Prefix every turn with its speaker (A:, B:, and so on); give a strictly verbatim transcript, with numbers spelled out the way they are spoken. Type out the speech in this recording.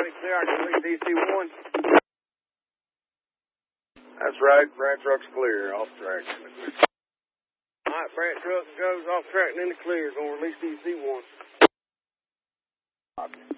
A: Everybody clear? I can release D C one.
B: That's right. Brant truck's clear. Off track.
A: All right, Brant truck goes off track and in the clear. Gonna release D C one.